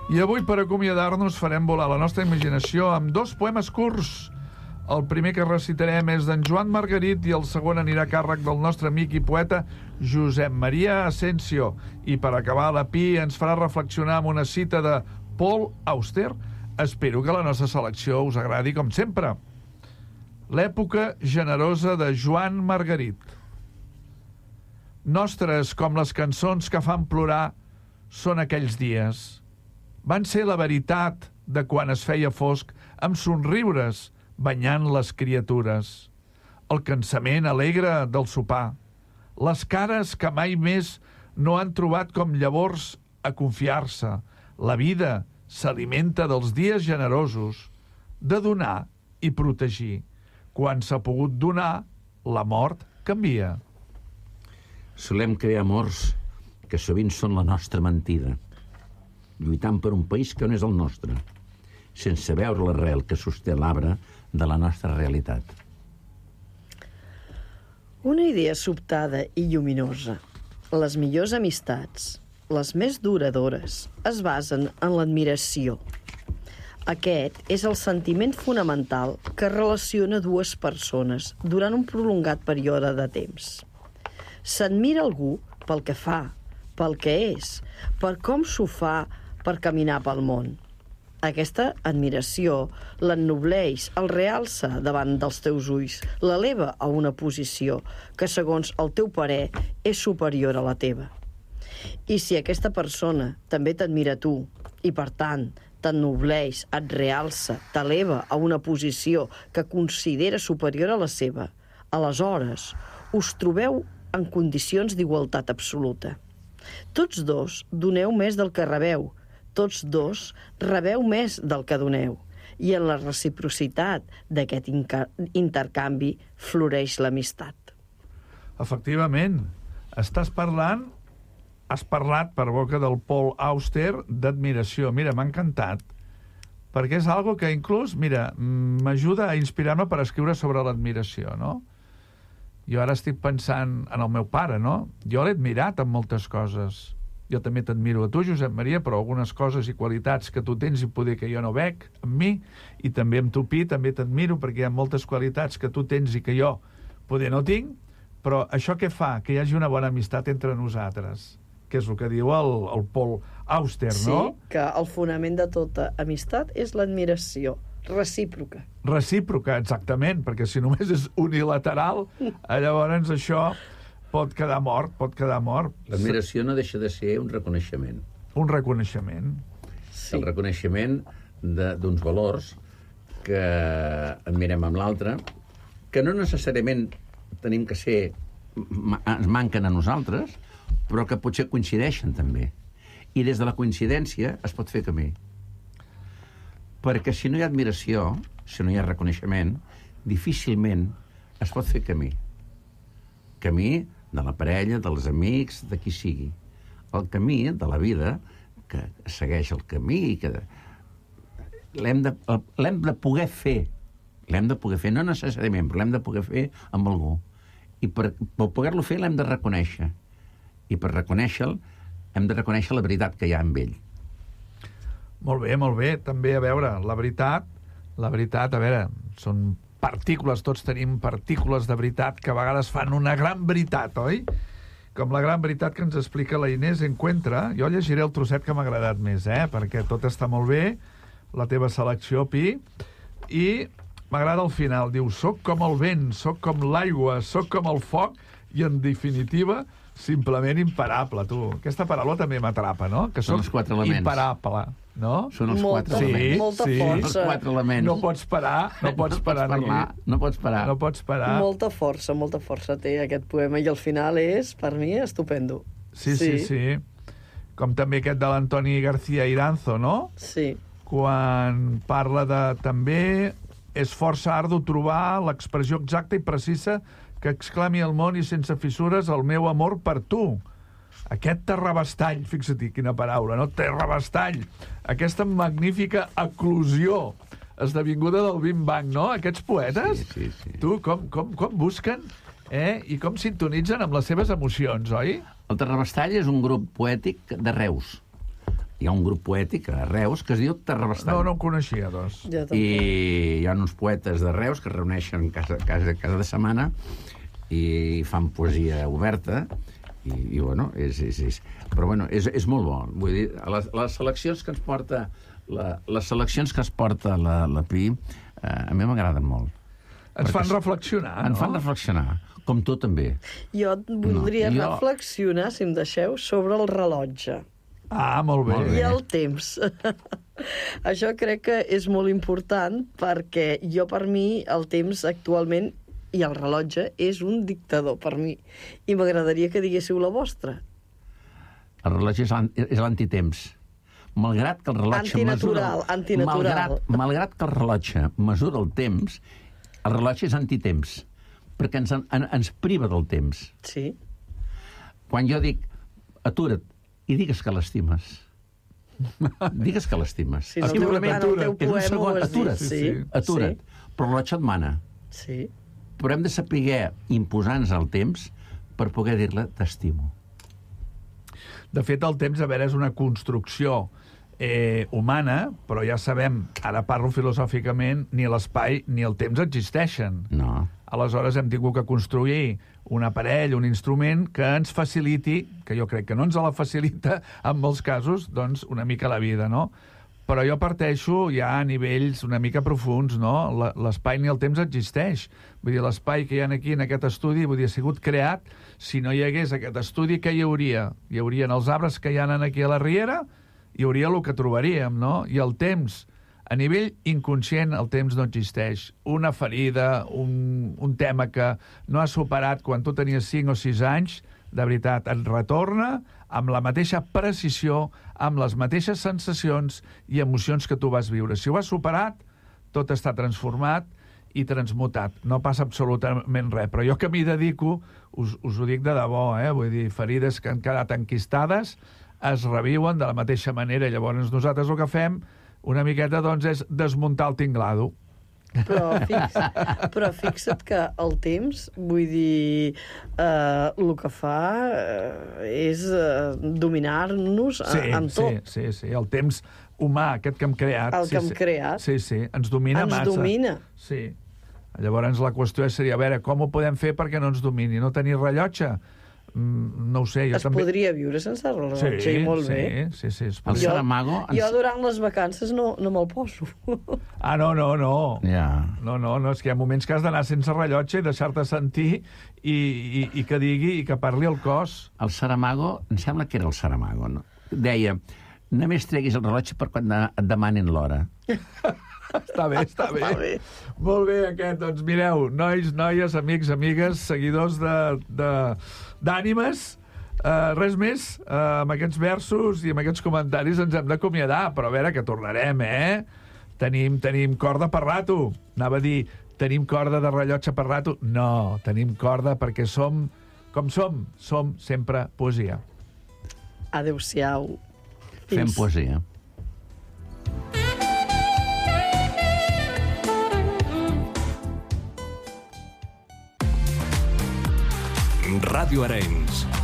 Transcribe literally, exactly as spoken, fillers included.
I avui, per acomiadar-nos, farem volar la nostra imaginació amb dos poemes curts. El primer que recitarem és d'en Joan Margarit i el segon anirà a càrrec del nostre amic i poeta Josep Maria Asensio. I per acabar, la Pi ens farà reflexionar amb una cita de Paul Auster. Espero que la nostra selecció us agradi com sempre. L'època generosa de Joan Margarit. Nostres com les cançons que fan plorar són aquells dies. Van ser la veritat de quan es feia fosc amb somriures banyant les criatures. El cansament alegre del sopar. Les cares que mai més no han trobat com llavors a confiar-se. La vida s'alimenta dels dies generosos, de donar i protegir. Quan s'ha pogut donar, la mort canvia. Solem crear amors que sovint són la nostra mentida, lluitant per un país que no és el nostre, sense veure l'arrel que sosté l'arbre de la nostra realitat. Una idea sobtada i lluminosa. Les millors amistats, les més duradores, es basen en l'admiració. Aquest és el sentiment fonamental que relaciona dues persones durant un prolongat període de temps. S'admira algú pel que fa, pel que és, per com s'ho fa per caminar pel món. Aquesta admiració l'ennobleix, el realça davant dels teus ulls, l'eleva a una posició que, segons el teu parer, és superior a la teva. I si aquesta persona també t'admira a tu, i per tant t'ennobleix, et realça, t'eleva a una posició que considera superior a la seva, aleshores us trobeu en condicions d'igualtat absoluta. Tots dos doneu més del que rebeu, tots dos rebeu més del que doneu, i en la reciprocitat d'aquest intercanvi floreix l'amistat. Efectivament, estàs parlant, has parlat per boca del Paul Auster d'admiració. Mira, m'ha encantat, perquè és algo que inclús, mira, m'ajuda a inspirar-me per escriure sobre l'admiració, no? Jo ara estic pensant en el meu pare, no? Jo l'he admirat en moltes coses. Jo també t'admiro a tu, Josep Maria, però algunes coses i qualitats que tu tens i poder que jo no veig en mi, i també amb tu, Pi, també t'admiro perquè hi ha moltes qualitats que tu tens i que jo poder no tinc, però això què fa? Que hi hagi una bona amistat entre nosaltres, que és el que diu el, el Paul Auster, no? Sí, que el fonament de tota amistat és l'admiració recíproca. Recíproca, exactament, perquè si només és unilateral, llavors això pot quedar mort, pot quedar mort. L'admiració no deixa de ser un reconeixement. Un reconeixement. Sí. El reconeixement d'uns valors que admirem amb l'altre, que no necessàriament tenim que ser... ens manquen a nosaltres, però que potser coincideixen també. I des de la coincidència es pot fer camí. Perquè si no hi ha admiració, si no hi ha reconeixement, difícilment es pot fer camí. Camí de la parella, dels amics, de qui sigui. El camí de la vida, que segueix el camí, que l'hem de, l'hem de poder fer. L'hem de poder fer, no necessàriament, però l'hem de poder fer amb algú. I per, per poder-lo fer l'hem de reconèixer. I per reconèixer-lo hem de reconèixer la veritat que hi ha amb ell. Molt bé, molt bé. També, a veure, la veritat, la veritat, a veure, són partícules, tots tenim partícules de veritat que a vegades fan una gran veritat, oi? Com la gran veritat que ens explica la Inés Encuentra. Jo llegiré el trosset que m'ha agradat més, eh? Perquè tot està molt bé, la teva selecció, Pi, i m'agrada el final. Diu, soc com el vent, soc com l'aigua, soc com el foc, i en definitiva, simplement imparable, tu. Aquesta paraula també m'atrapa, no? Que són els quatre elements. Imparable, no? Són els molta, quatre elements. Molta sí, força. Els quatre elements. No pots parar, no pots no parar pots parlar, aquí. no pots parar. No pots parar. Molta força, molta força té aquest poema, i el final és, per mi, estupendo. Sí, sí, sí. sí. Com també aquest de l'Antoni García Iranzo, no? Sí. Quan parla de... també és força ardu trobar l'expressió exacta i precisa que exclami al món i sense fissures el meu amor per tu. Aquest terrabastall, fixa-t'hi quina paraula, no? Terrabastall. Aquesta magnífica eclosió esdevinguda del Big Bang, no? Aquests poetes, sí, sí, sí. Tu, com, com, com busquen eh? I com sintonitzen amb les seves emocions, oi? El Terrabastall és un grup poètic de Reus. hi ha un grup poètic a Reus que es diu Terrabastant. No, no en coneixia, doncs. Jo tampoc. I hi ha uns poetes de Reus que es reuneixen cada, cada, cada setmana i fan poesia oberta i, i bueno, és, és, és... Però bueno, és, és molt bo. Vull dir, les, les seleccions que ens porta la, les seleccions que es porta la, la Pi eh, a mi m'agraden molt. Ens fan Perquè reflexionar, Ens no? fan reflexionar, com tu també. Jo voldria No, jo- reflexionar, si em deixeu, sobre el rellotge. Ah, molt bé. Molt I bé. el temps. Això crec que és molt important perquè jo, per mi, el temps actualment i el rellotge és un dictador per mi. I m'agradaria que diguéssiu la vostra. El rellotge és l'an- és l'antitemps. Malgrat que el rellotge Antinatural, mesura... antinatural. Malgrat, malgrat que el rellotge mesura el temps, el rellotge és antitemps, perquè ens, en, ens priva del temps. Sí. Quan jo dic, atura't, i digues que l'estimes. Digues que l'estimes. Si no, Simplement en el teu és un poema segon, ho has dit. atura't, sí, Sí, sí. atura't. Però el rellotge et mana. Sí. Però hem de saber imposar-nos el temps per poder dir-le t'estimo. De fet, el temps, a veure, és una construcció eh, humana, però ja sabem, ara parlo filosòficament, ni l'espai ni el temps existeixen. No. Aleshores hem tingut que construir un aparell, un instrument que ens faciliti, que jo crec que no ens la facilita en molts casos, doncs una mica la vida, no? Però jo parteixo ja a nivells una mica profuns, no? La- L'espai ni el temps existeix. Vull dir, l'espai que hi ha aquí en aquest estudi, vull dir, ha sigut creat. Si no hi hagués aquest estudi, què hi hauria? Hi haurien els arbres que hi ha aquí a la riera, hi hauria el que trobaríem, no? I el temps, a nivell inconscient, el temps no existeix. Una ferida, un, un tema que no has superat quan tu tenies cinc o sis anys, de veritat, et retorna amb la mateixa precisió, amb les mateixes sensacions i emocions que tu vas viure. Si ho has superat, tot està transformat i transmutat. No passa absolutament res. Però jo que m'hi dedico, us, us ho dic de debò, eh? Vull dir, ferides que han quedat enquistades es reviuen de la mateixa manera. Llavors nosaltres el que fem una miqueta, doncs, és desmuntar el tinglado. Però, fix, però fixa't que el temps, vull dir, eh, el que fa eh, és eh, dominar-nos Sí, amb sí, tot. sí, sí. El temps humà, aquest que hem creat. El sí, que hem sí. creat. Sí, sí, ens domina Ens massa. domina. Sí. Llavors la qüestió seria, a veure, com ho podem fer perquè no ens domini? No tenir rellotge? Mm, no ho sé, jo Es també... podria viure sense rellotge, Sí, i molt sí, bé. sí, sí, es El podria... Saramago... Ens... Jo durant les vacances no, no me'l poso. Ah, no, no, no. Ja. No, no, no, és que hi ha moments que has d'anar sense rellotge i deixar-te sentir i, i, i que digui i que parli el cos. El Saramago, em sembla que era el Saramago, no? Deia, només treguis el rellotge per quan de, et demanin l'hora. Està bé, està bé. Està bé. Molt bé, aquest. Doncs mireu, nois, noies, amics, amigues, seguidors de, de, d'ànimes, uh, res més. Uh, amb aquests versos i amb aquests comentaris ens hem d'acomiadar, però a veure que tornarem, eh? Tenim, tenim corda per rato. Anava a dir, tenim corda de rellotge per rato. No, tenim corda perquè som, com som, som sempre poesia. Adéu-siau. Fem Fins. poesia. Ràdio Arenys.